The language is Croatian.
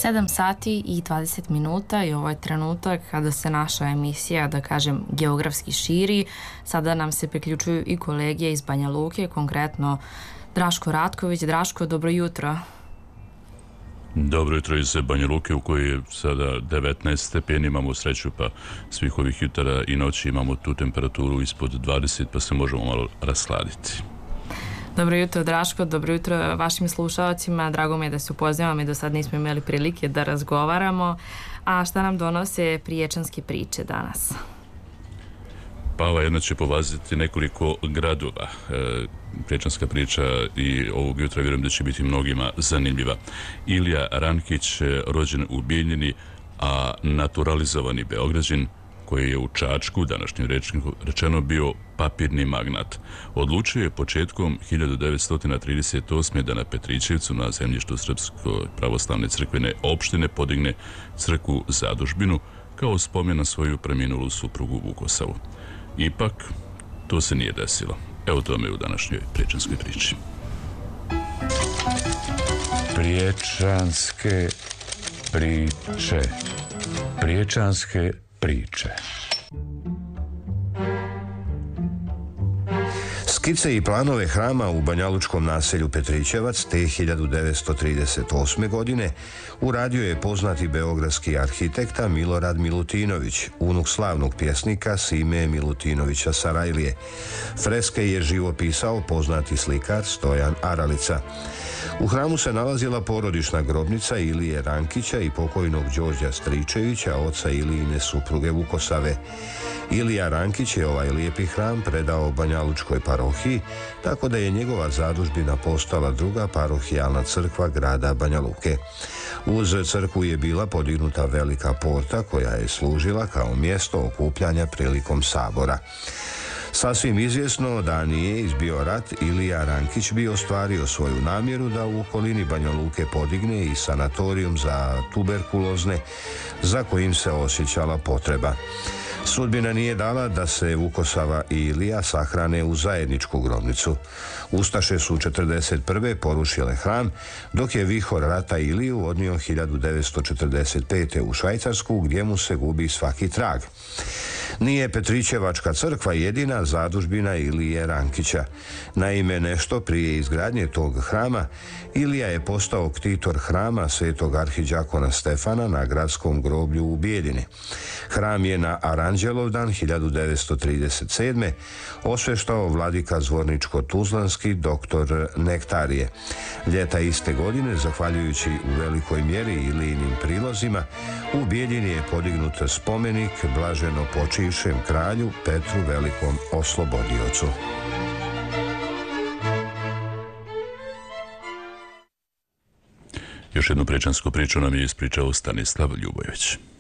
7 sati i 20 minuta i ovo je trenutak kada se naša emisija, da kažem, geografski širi. Sada nam se priključuju i kolege iz Banja Luke, konkretno Draško Ratković. Draško, dobro jutro. Dobro jutro iz Banja Luke u kojoj je sada 19 stepeni, imamo sreću pa svih ovih jutara i noći imamo tu temperaturu ispod 20 pa se možemo malo rasladiti. Dobro jutro Draško, dobro jutro vašim slušalcima, drago mi je da se upoznavamo i do sad nismo imali prilike da razgovaramo. A šta nam donose priječanske priče danas? Pa ova jedna će povaziti nekoliko gradova. Priječanska priča i ovog jutra vjerujem da će biti mnogima zanimljiva. Ilija Rankić, rođen u Bijeljini, a naturalizovani Beograđin, koji je u Čačku, današnjim rečeno, bio papirni magnat. Odlučio je početkom 1938. da na Petrićevcu, na zemljištu Srpske pravoslavne crkvene opštine, podigne crkvu zadužbinu kao spomen na svoju preminulu suprugu Vukosavu. Ipak, to se nije desilo. Evo tome u današnjoj priječanskoj priči. Priječanske priče. Priječanske priče. Skice i planove hrama u banjalučkom naselju Petrićevac te 1938. godine uradio je poznati beogradski arhitekta Milorad Milutinović, unuk slavnog pjesnika Sime Milutinovića Sarajlije. Freske je živopisao poznati slikar Stojan Aralica. U hramu se nalazila porodična grobnica Ilije Rankića i pokojnog Đorđa Stričevića, oca Ilijine supruge Vukosave. Ilija Rankić je ovaj lijepi hram predao banjalučkoj parohiji, tako da je njegova zadužbina postala druga parohijalna crkva grada Banja Luke. Uz crkvu je bila podignuta velika porta koja je služila kao mjesto okupljanja prilikom sabora. Sasvim izvjesno da nije izbio rat, Ilija Rankić bi ostvario svoju namjeru da u okolini Banja Luke podigne i sanatorijum za tuberkulozne, za kojim se osjećala potreba. Sudbina nije dala da se Vukosava i Ilija sahrane u zajedničku grobnicu. Ustaše su 1941. porušile hram, dok je vihor rata Iliju odnio 1945. u Švajcarsku, gdje mu se gubi svaki trag. Nije Petrićevačka crkva jedina zadužbina Ilije Rankića. Naime, nešto prije izgradnje tog hrama, Ilija je postao ktitor hrama svetog arhidžakona Stefana na gradskom groblju u Bijeljini. Hram je na Aranđelovdan 1937. osveštao vladika Zvorničko-Tuzlanski dr. Nektarije. Ljeta iste godine, zahvaljujući u velikoj mjeri Ilijinim prilozima, u Bijeljini je podignut spomenik blaženo počivšem kralju Petru Velikom oslobodiocu. Još jednu priječansku priču nam je ispričao Stanislav Ljubojević.